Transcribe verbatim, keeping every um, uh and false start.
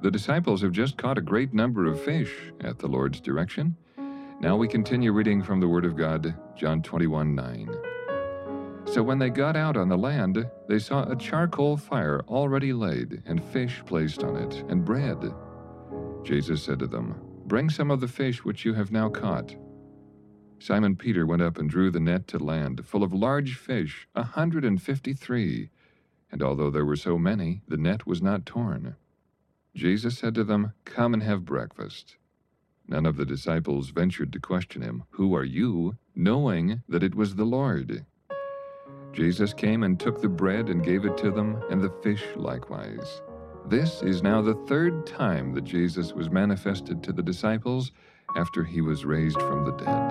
The disciples have just caught a great number of fish at the Lord's direction. Now we continue reading from the Word of God, John twenty-one nine. So when they got out on the land, they saw a charcoal fire already laid, and fish placed on it, and bread. Jesus said to them, "Bring some of the fish which you have now caught." Simon Peter went up and drew the net to land, full of large fish, a hundred and fifty-three. And although there were so many, the net was not torn. Jesus said to them, "Come and have breakfast." None of the disciples ventured to question him, "Who are you?" knowing that it was the Lord. Jesus came and took the bread and gave it to them, and the fish likewise. This is now the third time that Jesus was manifested to the disciples after he was raised from the dead.